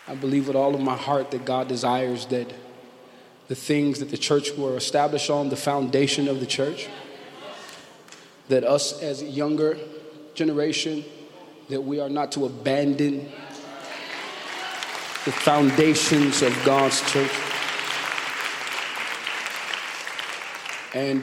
I believe with all of my heart that God desires that the things that the church were established on, the foundation of the church, that us as a younger generation, that we are not to abandon the foundations of God's church. And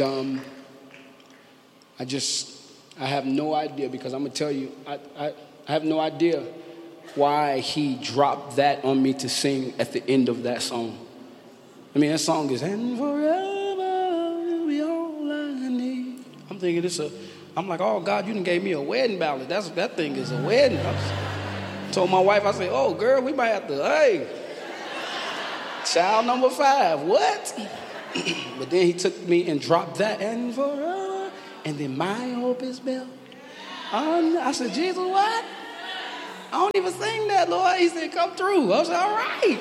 I have no idea, because I'm going to tell you, I have no idea why he dropped that on me to sing at the end of that song. I mean, that song is, and forever will be all I need. I'm thinking I'm like, oh, God, you done gave me a wedding ballad. That thing is a wedding. I told my wife, I said, oh, girl, we might have to, hey, child number 5, what? But then he took me and dropped that, and forever, and then my hope is built. I said, Jesus, what? I don't even sing that, Lord. He said, come through. I was like, all right.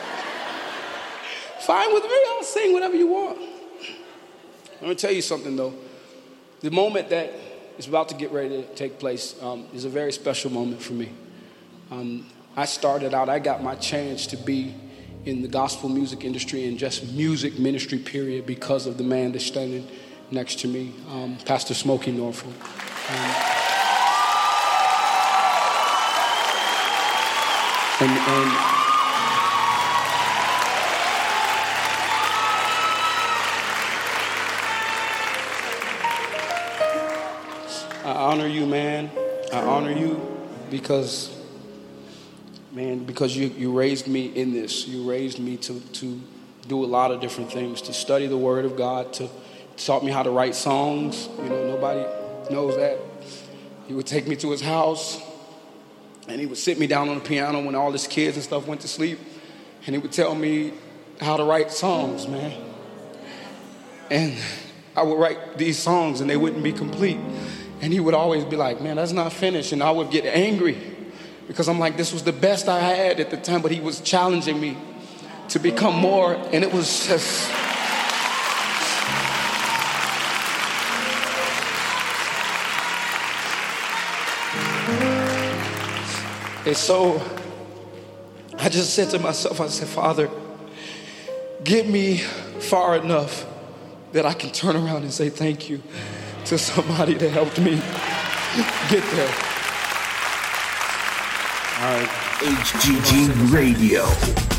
Fine with me. I'll sing whatever you want. I'm going to tell you something, though. The moment that is about to get ready to take place is a very special moment for me. I got my chance to be in the gospel music industry and just music ministry, period, because of the man that's standing next to me, Pastor Smokey Norfolk. And I honor you, man. I honor you because you raised me in this. You raised me to do a lot of different things, to study the Word of God, to taught me how to write songs. You know, nobody knows that. He would take me to his house, and he would sit me down on the piano when all his kids and stuff went to sleep, and he would tell me how to write songs, man. And I would write these songs, and they wouldn't be complete. And he would always be like, man, that's not finished. And I would get angry because I'm like, this was the best I had at the time, but he was challenging me to become more. And it was just... And so I just said to myself, I said, Father, get me far enough that I can turn around and say thank you to somebody that helped me get there. All right. HGG Radio.